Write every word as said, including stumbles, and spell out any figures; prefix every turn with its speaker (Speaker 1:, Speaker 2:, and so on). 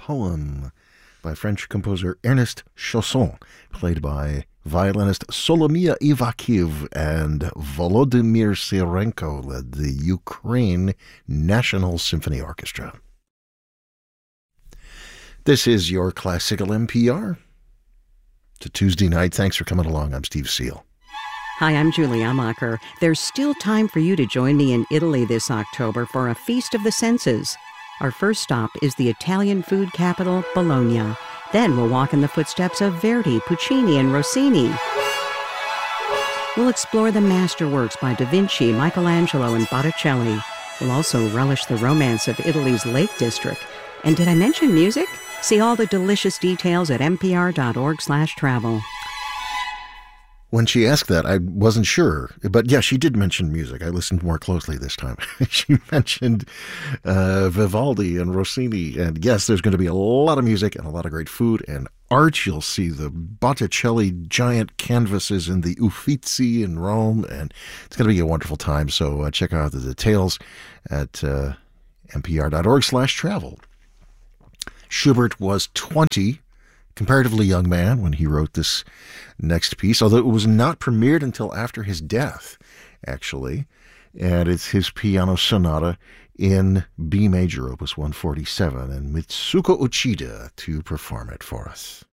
Speaker 1: Poem by French composer Ernest Chausson, played by violinist Solomia Ivakiv, and Volodymyr Serenko led the Ukraine National Symphony Orchestra. This is your Classical N P R. It's a Tuesday night. Thanks for coming along. I'm Steve Seal.
Speaker 2: Hi, I'm Julie Amacher. There's still time for you to join me in Italy this October for a Feast of the Senses. Our first stop is the Italian food capital, Bologna. Then we'll walk in the footsteps of Verdi, Puccini, and Rossini. We'll explore the masterworks by Da Vinci, Michelangelo, and Botticelli. We'll also relish the romance of Italy's Lake District. And did I mention music? See all the delicious details at n p r dot org slash travel.
Speaker 1: When she asked that, I wasn't sure. But yeah, she did mention music. I listened more closely this time. She mentioned uh, Vivaldi and Rossini. And yes, there's going to be a lot of music and a lot of great food and art. You'll see the Botticelli giant canvases in the Uffizi in Rome. And it's going to be a wonderful time. So uh, check out the details at uh, n p r dot org slash travel. Schubert was twenty, comparatively young man, when he wrote this next piece, although it was not premiered until after his death, actually. And it's his piano sonata in B major, opus one forty-seven, and Mitsuko Uchida to perform it for us.